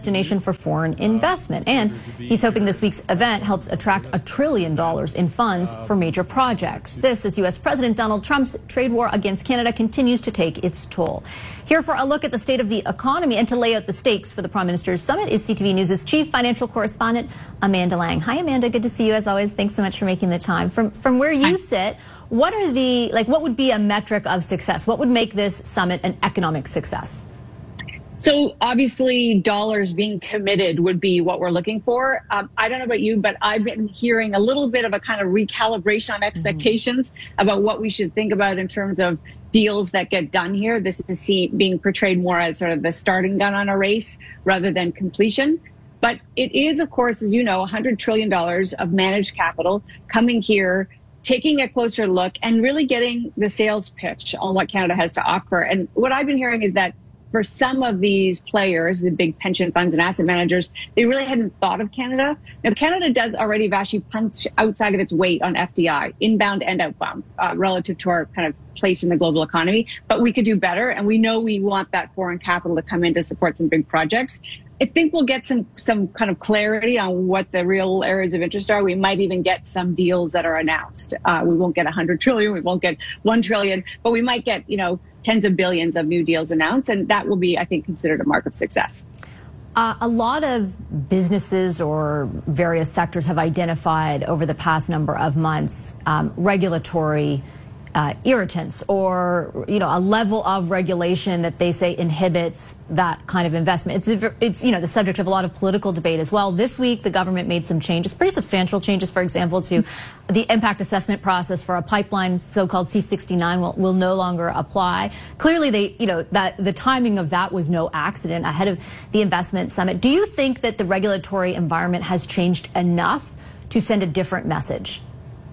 destination for foreign investment. And he's hoping this week's event helps attract $1 trillion in funds for major projects. This as U.S. President Donald Trump's trade war against Canada continues to take its toll. Here for a look at the state of the economy and to lay out the stakes for the Prime Minister's summit is CTV News' chief financial correspondent, Amanda Lang. Hi, Amanda. Good to see you as always. Thanks so much for making the time. From where you sit, what would be a metric of success? What would make this summit an economic success? So obviously dollars being committed would be what we're looking for. I don't know about you, but I've been hearing a little bit of a kind of recalibration on expectations about what we should think about in terms of deals that get done here. This is being portrayed more as sort of the starting gun on a race rather than completion. But it is, of course, as you know, $100 trillion of managed capital coming here, taking a closer look and really getting the sales pitch on what Canada has to offer. And what I've been hearing is that for some of these players, the big pension funds and asset managers, they really hadn't thought of Canada. Now, Canada does already actually punch outside of its weight on FDI, inbound and outbound, relative to our kind of place in the global economy. But we could do better, and we know we want that foreign capital to come in to support some big projects. I think we'll get some kind of clarity on what the real areas of interest are. We might even get some deals that are announced. We won't get 100 trillion, we won't get 1 trillion, but we might get, tens of billions of new deals announced, and that will be, I think, considered a mark of success. A lot of businesses or various sectors have identified over the past number of months regulatory irritants or, a level of regulation that they say inhibits that kind of investment. It's the subject of a lot of political debate as well. This week, the government made some changes, pretty substantial changes, for example, to the impact assessment process for a pipeline, so-called C-69 will no longer apply. Clearly, that the timing of that was no accident ahead of the investment summit. Do you think that the regulatory environment has changed enough to send a different message?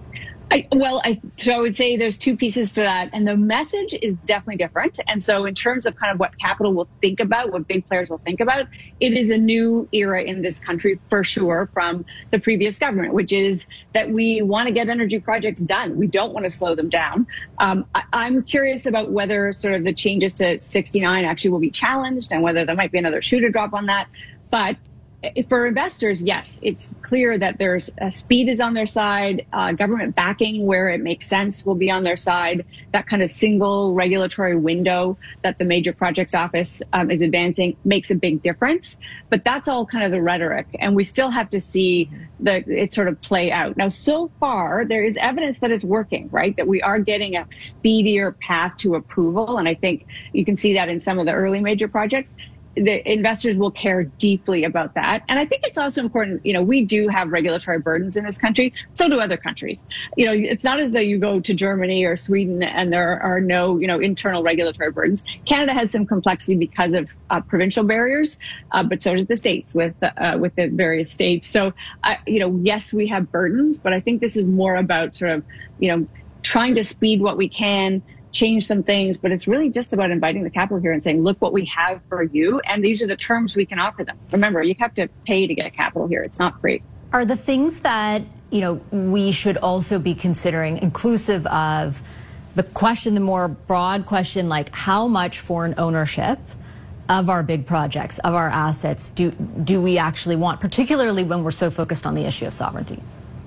So I would say there's two pieces to that, and the message is definitely different. And so in terms of kind of what capital will think about, what big players will think about, it is a new era in this country for sure from the previous government, which is that we want to get energy projects done. We don't want to slow them down. I'm curious about whether sort of the changes to 69 actually will be challenged and whether there might be another shoe to drop on that. But for investors, yes, it's clear that there's speed is on their side. Government backing where it makes sense will be on their side. That kind of single regulatory window that the Major Projects Office is advancing makes a big difference. But that's all kind of the rhetoric, and we still have to see it sort of play out. Now, so far, there is evidence that it's working, right? That we are getting a speedier path to approval, and I think you can see that in some of the early major projects. The investors will care deeply about that. And I think it's also important, we do have regulatory burdens in this country. So do other countries. It's not as though you go to Germany or Sweden and there are no, internal regulatory burdens. Canada has some complexity because of provincial barriers, but so does the states with the various states. So, yes, we have burdens, but I think this is more about sort of, trying to speed what we can, change some things, but it's really just about inviting the capital here and saying, look what we have for you, and these are the terms we can offer them. Remember, you have to pay to get capital here. It's not free. Are the things that, we should also be considering inclusive of the more broad question, like how much foreign ownership of our big projects, of our assets, do we actually want, particularly when we're so focused on the issue of sovereignty?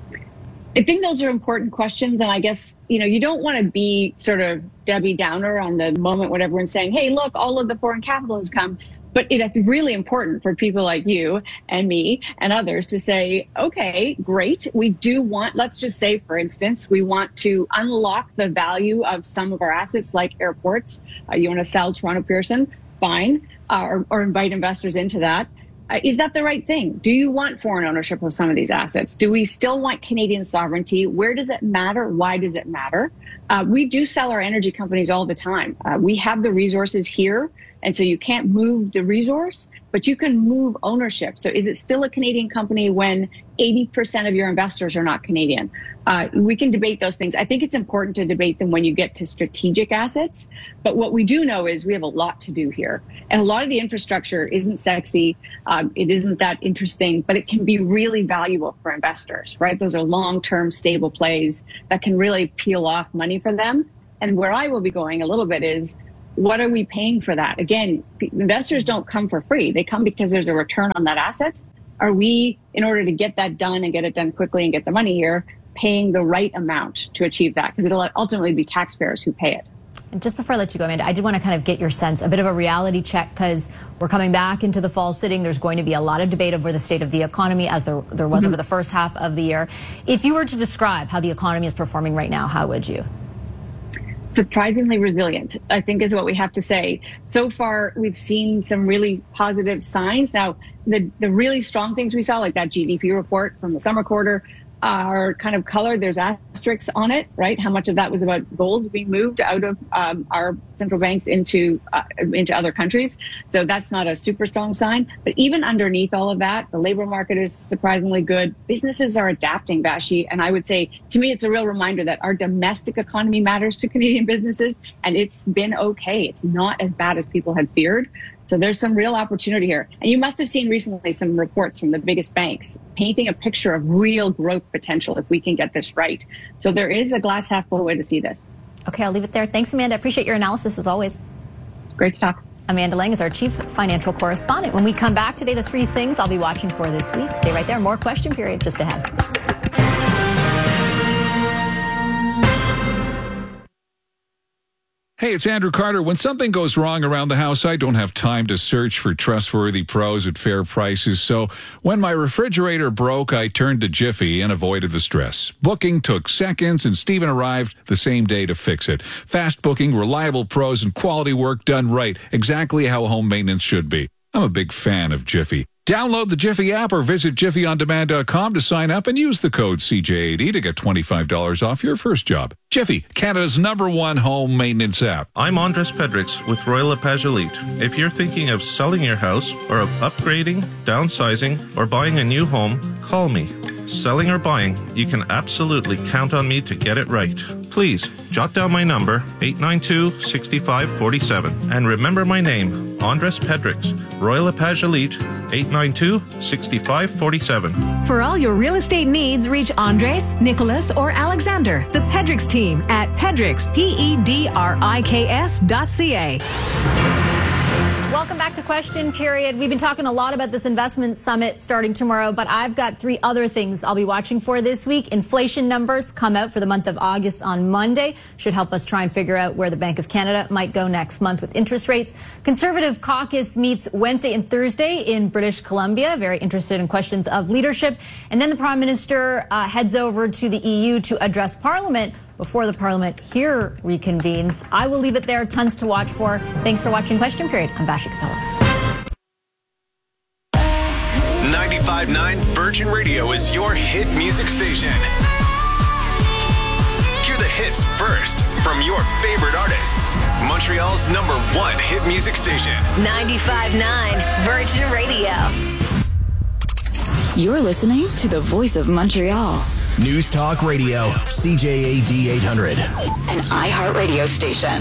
I think those are important questions. And I guess, you don't want to be sort of Debbie Downer on the moment when everyone's saying, hey, look, all of the foreign capital has come. But it's really important for people like you and me and others to say, okay, great. We do want, let's just say, for instance, we want to unlock the value of some of our assets like airports. You want to sell Toronto Pearson? Fine. Or invite investors into that. Is that the right thing? Do you want foreign ownership of some of these assets? Do we still want Canadian sovereignty? Where does it matter? Why does it matter? We do sell our energy companies all the time. We have the resources here, and so you can't move the resource, but you can move ownership. So is it still a Canadian company when 80% of your investors are not Canadian? We can debate those things. I think it's important to debate them when you get to strategic assets. But what we do know is we have a lot to do here. And a lot of the infrastructure isn't sexy. It isn't that interesting, but it can be really valuable for investors, right? Those are long-term stable plays that can really peel off money for them. And where I will be going a little bit is, what are we paying for that? Again, investors don't come for free. They come because there's a return on that asset. Are we, in order to get that done and get it done quickly and get the money here, paying the right amount to achieve that? Because it'll ultimately be taxpayers who pay it. And just before I let you go, Amanda, I did want to kind of get your sense, a bit of a reality check, because we're coming back into the fall sitting. There's going to be a lot of debate over the state of the economy, as there was over the first half of the year. If you were to describe how the economy is performing right now, how would you? Surprisingly resilient, I think, is what we have to say. So far, we've seen some really positive signs. Now, the really strong things we saw, like that GDP report from the summer quarter, are kind of colored. There's asterisks on it, right? How much of that was about gold being moved out of our central banks into other countries. So that's not a super strong sign. But even underneath all of that, the labor market is surprisingly good. Businesses are adapting, Vashi. And I would say, to me, it's a real reminder that our domestic economy matters to Canadian businesses. And it's been okay. It's not as bad as people had feared. So there's some real opportunity here. And you must have seen recently some reports from the biggest banks painting a picture of real growth potential if we can get this right. So there is a glass half full way to see this. Okay, I'll leave it there. Thanks, Amanda. I appreciate your analysis as always. Great to talk. Amanda Lang is our chief financial correspondent. When we come back today, the 3 things I'll be watching for this week. Stay right there. More question period just ahead. Hey, it's Andrew Carter. When something goes wrong around the house, I don't have time to search for trustworthy pros at fair prices. So when my refrigerator broke, I turned to Jiffy and avoided the stress. Booking took seconds, and Stephen arrived the same day to fix it. Fast booking, reliable pros, and quality work done right. Exactly how home maintenance should be. I'm a big fan of Jiffy. Download the Jiffy app or visit jiffyondemand.com to sign up and use the code CJ80 to get $25 off your first job. Jiffy, Canada's #1 home maintenance app. I'm Andres Pedrix with Royal LePage Elite. If you're thinking of selling your house or of upgrading, downsizing, or buying a new home, call me. Selling or buying, you can absolutely count on me to get it right. Please, jot down my number, 892-6547. And remember my name, Andres Pedrix, Royal LePage Elite, 892-6547. For all your real estate needs, reach Andres, Nicholas, or Alexander, the Pedrix team at Pedrix, PEDRIKS.ca. Welcome back to Question Period. We've been talking a lot about this investment summit starting tomorrow, but I've got 3 other things I'll be watching for this week. Inflation numbers come out for the month of August on Monday. Should help us try and figure out where the Bank of Canada might go next month with interest rates. Conservative caucus meets Wednesday and Thursday in British Columbia. Very interested in questions of leadership. And then the Prime Minister heads over to the EU to address Parliament before the Parliament here reconvenes. I will leave it there. Tons to watch for. Thanks for watching Question Period. I'm Vashi Kapelos. 95.9 Virgin Radio is your hit music station. Hear the hits first from your favorite artists. Montreal's #1 hit music station. 95.9 Virgin Radio. You're listening to the Voice of Montreal. News Talk Radio, CJAD 800. An iHeartRadio station.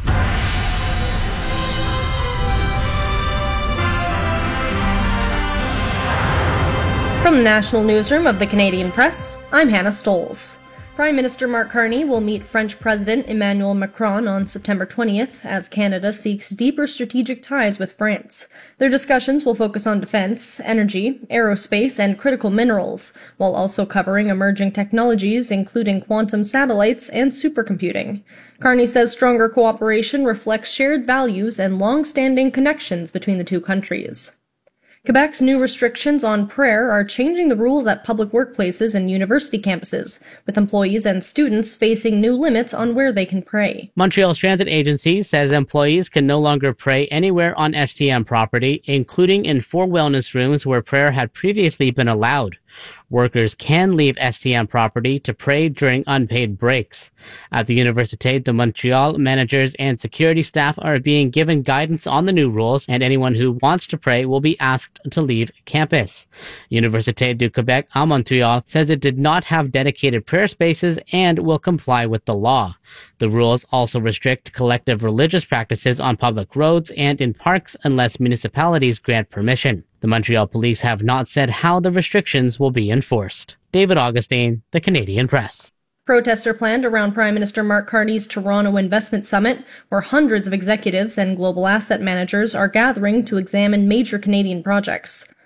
From the National Newsroom of the Canadian Press, I'm Hannah Stolz. Prime Minister Mark Carney will meet French President Emmanuel Macron on September 20th as Canada seeks deeper strategic ties with France. Their discussions will focus on defense, energy, aerospace, and critical minerals, while also covering emerging technologies including quantum satellites and supercomputing. Carney says stronger cooperation reflects shared values and long-standing connections between the two countries. Quebec's new restrictions on prayer are changing the rules at public workplaces and university campuses, with employees and students facing new limits on where they can pray. Montreal's transit agency says employees can no longer pray anywhere on STM property, including in 4 wellness rooms where prayer had previously been allowed. Workers can leave STM property to pray during unpaid breaks. At the Université de Montréal, managers and security staff are being given guidance on the new rules, and anyone who wants to pray will be asked to leave campus. Université du Québec à Montréal says it did not have dedicated prayer spaces and will comply with the law. The rules also restrict collective religious practices on public roads and in parks unless municipalities grant permission. The Montreal police have not said how the restrictions will be enforced. David Augustine, The Canadian Press. Protests are planned around Prime Minister Mark Carney's Toronto Investment Summit, where hundreds of executives and global asset managers are gathering to examine major Canadian projects.